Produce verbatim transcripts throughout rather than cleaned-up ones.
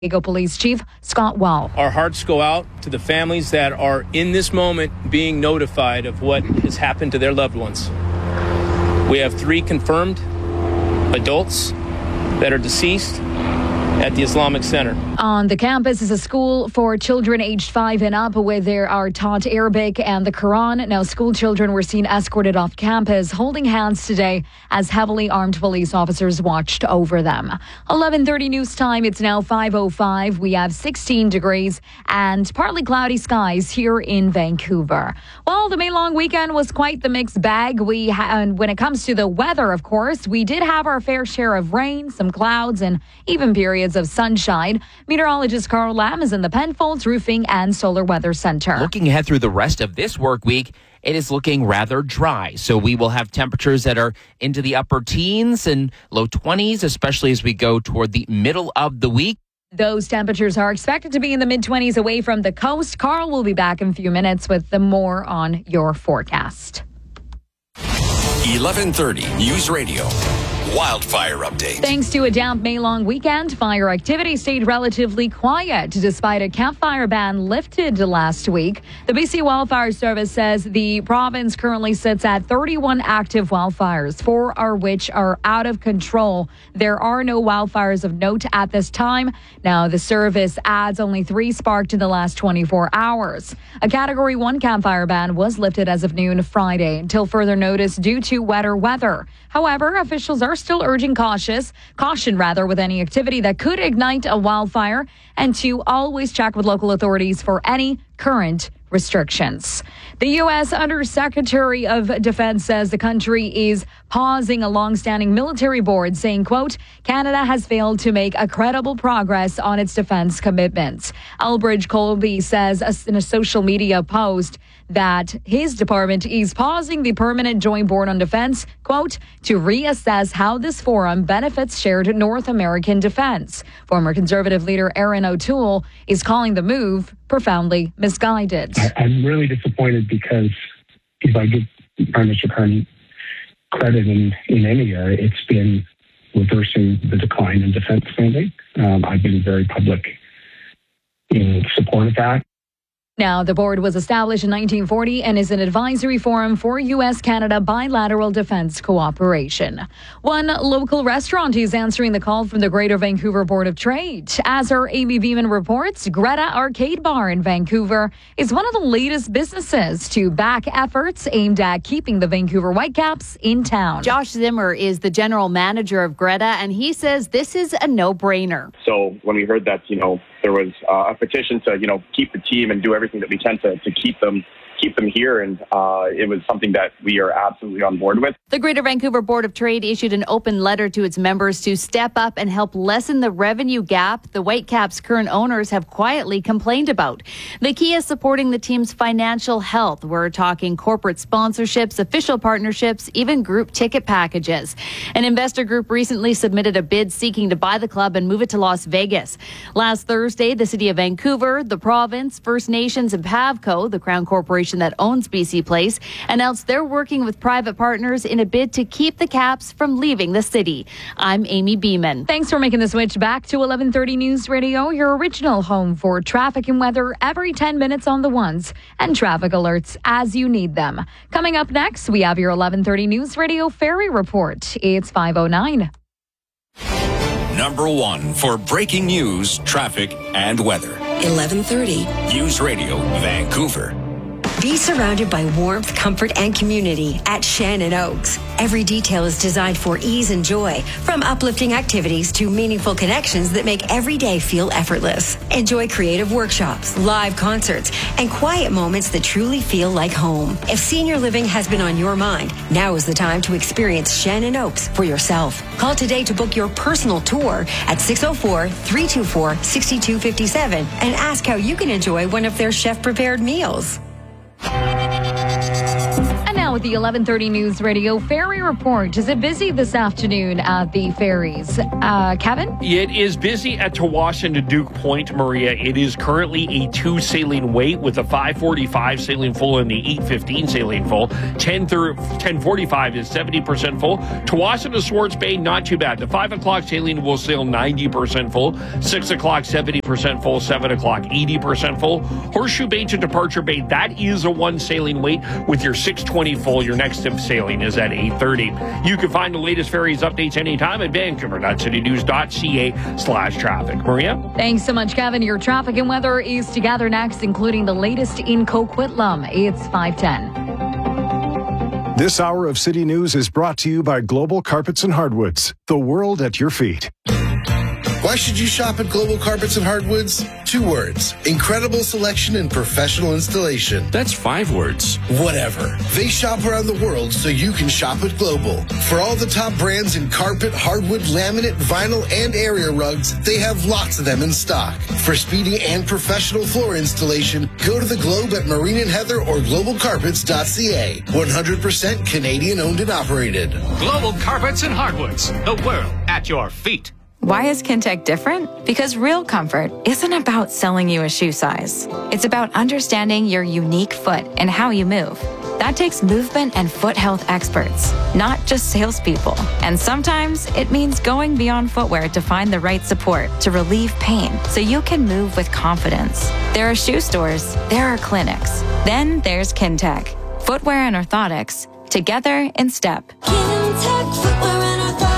Diego Police Chief Scott Wall. Our hearts go out to the families that are in this moment being notified of what has happened to their loved ones. We have three confirmed adults that are deceased at the Islamic Center. On the campus is a school for children aged five and up where they are taught Arabic and the Quran. Now, school children were seen escorted off campus, holding hands today as heavily armed police officers watched over them. eleven thirty news time. It's now five oh five. We have sixteen degrees and partly cloudy skies here in Vancouver. Well, the May long weekend was quite the mixed bag. We ha- and when it comes to the weather, of course, we did have our fair share of rain, some clouds, and even periods of sunshine. Meteorologist Carl Lam is in the Penfolds Roofing and Solar Weather Center. Looking ahead through the rest of this work week, it is looking rather dry. So we will have temperatures that are into the upper teens and low twenties, especially as we go toward the middle of the week. Those temperatures are expected to be in the mid-twenties away from the coast. Carl will be back in a few minutes with the more on your forecast. eleven thirty News Radio. Wildfire update. Thanks to a damp May-long weekend, fire activity stayed relatively quiet despite a campfire ban lifted last week. The B C Wildfire Service says the province currently sits at thirty-one active wildfires, four are which are out of control. There are no wildfires of note at this time. Now, the service adds only three sparked in the last twenty-four hours. A Category one campfire ban was lifted as of noon Friday until further notice due to wetter weather. However, officials are still urging cautious, caution rather, with any activity that could ignite a wildfire and to always check with local authorities for any current restrictions. The U S Undersecretary of Defense says the country is pausing a long-standing military board, saying, quote, Canada has failed to make a credible progress on its defense commitments. Elbridge Colby says in a social media post that his department is pausing the Permanent Joint Board on Defense, quote, to reassess how this forum benefits shared North American defense. Former Conservative leader Erin O'Toole is calling the move profoundly misguided. I, I'm really disappointed because if I give Prime Minister Carney credit in, in any area, it's been reversing the decline in defense spending. Um, I've been very public in support of that. Now, the board was established in nineteen forty and is an advisory forum for U S Canada bilateral defense cooperation. One local restaurant is answering the call from the Greater Vancouver Board of Trade. As our Amy Beeman reports, Greta Arcade Bar in Vancouver is one of the latest businesses to back efforts aimed at keeping the Vancouver Whitecaps in town. Josh Zimmer is the general manager of Greta, and he says this is a no-brainer. So when we heard that, you know, there was uh, a petition to, you know, keep the team and do everything that we can to, to keep them keep them here. And uh, it was something that we are absolutely on board with. The Greater Vancouver Board of Trade issued an open letter to its members to step up and help lessen the revenue gap the Whitecaps' current owners have quietly complained about. The key is supporting the team's financial health. We're talking corporate sponsorships, official partnerships, even group ticket packages. An investor group recently submitted a bid seeking to buy the club and move it to Las Vegas. Last Thursday, the City of Vancouver, the province, First Nations, and Pavco, the Crown Corporation that owns B C Place, announced they're working with private partners in a bid to keep the Caps from leaving the city. I'm Amy Beeman. Thanks for making the switch back to eleven thirty News Radio, your original home for traffic and weather every ten minutes on the ones and traffic alerts as you need them. Coming up next, we have your eleven thirty News Radio Ferry Report. It's five oh nine. Number one for breaking news, traffic, and weather. eleven thirty News Radio Vancouver. Be surrounded by warmth, comfort, and community at Shannon Oaks. Every detail is designed for ease and joy, from uplifting activities to meaningful connections that make every day feel effortless. Enjoy creative workshops, live concerts, and quiet moments that truly feel like home. If senior living has been on your mind, now is the time to experience Shannon Oaks for yourself. Call today to book your personal tour at six oh four, three two four, six two five seven and ask how you can enjoy one of their chef-prepared meals. And now now with the eleven thirty News Radio Ferry Report. Is it busy this afternoon at the ferries? Uh, Kevin? It is busy at Tawasin to Duke Point, Maria. It is currently a two sailing wait with a five forty-five sailing full and the eight fifteen sailing full. ten forty-five is seventy percent full. Tawasin to Swartz Bay, not too bad. The five o'clock sailing will sail ninety percent full. six o'clock, seventy percent full. seven o'clock, eighty percent full. Horseshoe Bay to Departure Bay, that is a one sailing wait with your six twenty full. Your next sailing is at eight thirty. You can find the latest ferries updates anytime at vancouver.citynews.ca slash traffic. Maria? Thanks so much, Kevin. Your traffic and weather is together next, including the latest in Coquitlam. It's five ten. This hour of City News is brought to you by Global Carpets and Hardwoods, the world at your feet. Why should you shop at Global Carpets and Hardwoods? Two words. Incredible selection and professional installation. That's five words. Whatever. They shop around the world so you can shop at Global. For all the top brands in carpet, hardwood, laminate, vinyl, and area rugs, they have lots of them in stock. For speedy and professional floor installation, go to the Globe at Marine and Heather or global carpets dot c a. one hundred percent Canadian owned and operated. Global Carpets and Hardwoods. The world at your feet. Why is Kintec different? Because real comfort isn't about selling you a shoe size. It's about understanding your unique foot and how you move. That takes movement and foot health experts, not just salespeople. And sometimes it means going beyond footwear to find the right support to relieve pain so you can move with confidence. There are shoe stores, there are clinics. Then there's Kintec. Footwear and orthotics, together in step. Kintec Footwear and Orthotics.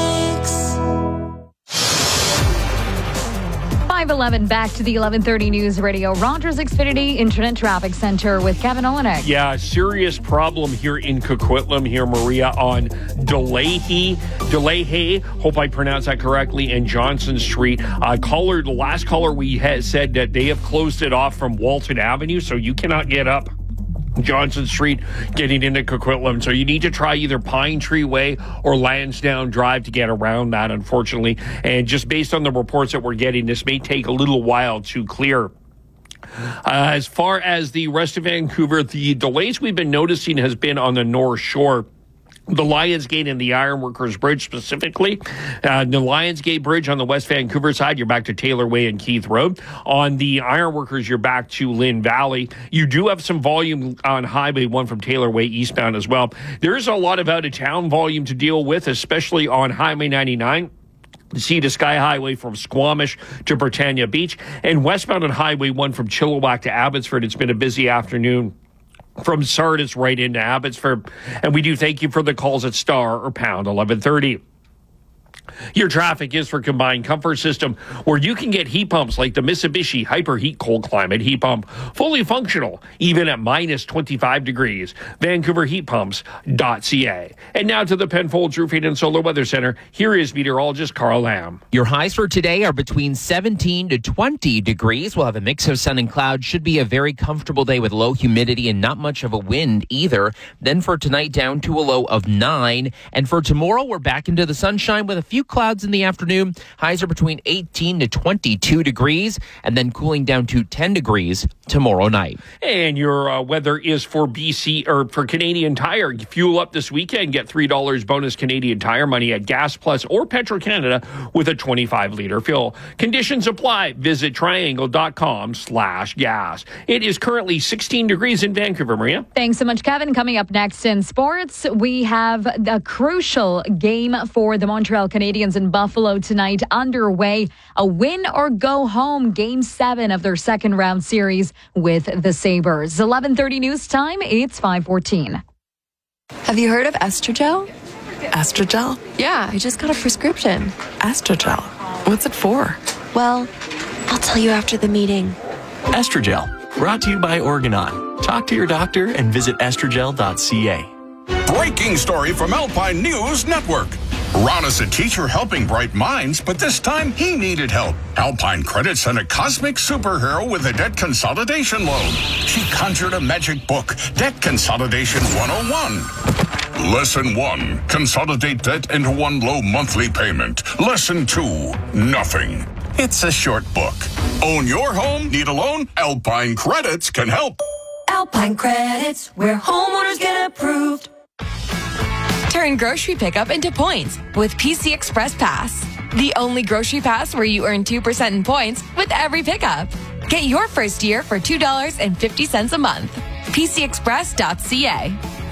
five eleven, back to the eleven thirty News Radio. Rogers Xfinity Internet Traffic Center with Kevin Olenek. Yeah, serious problem here in Coquitlam here, Maria, on DeLahey, DeLahey, hope I pronounced that correctly, and Johnson Street. Uh, caller, the last caller we had said that they have closed it off from Walton Avenue, so you cannot get up Johnson Street getting into Coquitlam. So you need to try either Pine Tree Way or Lansdowne Drive to get around that, unfortunately. And just based on the reports that we're getting, this may take a little while to clear. Uh, as far as the rest of Vancouver, the delays we've been noticing has been on the North Shore. The Lions Gate and the Ironworkers Bridge specifically. Uh, the Lions Gate Bridge on the West Vancouver side, you're back to Taylor Way and Keith Road. On the Ironworkers, you're back to Lynn Valley. You do have some volume on Highway one from Taylor Way eastbound as well. There is a lot of out-of-town volume to deal with, especially on Highway ninety-nine. Sea to Sky Highway from Squamish to Britannia Beach. And westbound on Highway one from Chilliwack to Abbotsford. It's been a busy afternoon from Sardis right into Abbotsford. And we do thank you for the calls at star or pound eleven thirty. Your traffic is for Combined Comfort System, where you can get heat pumps like the Mitsubishi Hyper Heat Cold Climate Heat Pump, fully functional, even at minus twenty-five degrees. Vancouver Heat Pumps dot c a. And now to the Penfolds Roofing and Solar Weather Center. Here is meteorologist Carl Lamb. Your highs for today are between seventeen to twenty degrees. We'll have a mix of sun and cloud. Should be a very comfortable day with low humidity and not much of a wind either. Then for tonight, down to a low of nine. And for tomorrow, we're back into the sunshine with a few clouds in the afternoon. Highs are between eighteen to twenty-two degrees, and then cooling down to ten degrees tomorrow night. And your uh, weather is for B C or for Canadian Tire. Fuel up this weekend. Get three dollars bonus Canadian Tire money at Gas Plus or Petro-Canada with a twenty-five liter fill. Conditions apply. Visit triangle.com slash gas. It is currently sixteen degrees in Vancouver, Maria. Thanks so much, Kevin. Coming up next in sports, we have a crucial game for the Montreal Canadiens in Buffalo tonight underway. A win or go home, game seven of their second round series with the Sabres. eleven thirty news time. It's five fourteen. Have you heard of Estrogel? Estrogel? Yeah, I just got a prescription. Estrogel? What's it for? Well, I'll tell you after the meeting. Estrogel, brought to you by Organon. Talk to your doctor and visit estrogel dot c a. Breaking story from Alpine News Network. Ron is a teacher helping bright minds, but this time he needed help. Alpine Credit sent a cosmic superhero with a debt consolidation loan. She conjured a magic book, Debt Consolidation one oh one. Lesson one, consolidate debt into one low monthly payment. Lesson two, nothing. It's a short book. Own your home? Need a loan? Alpine Credits can help. Alpine Credits, where homeowners get approved. Turn grocery pickup into points with P C Express Pass. The only grocery pass where you earn two percent in points with every pickup. Get your first year for two dollars and fifty cents a month. P C express dot c a.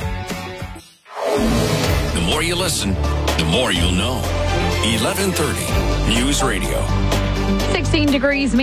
The more you listen, the more you'll know. eleven thirty News Radio. sixteen degrees.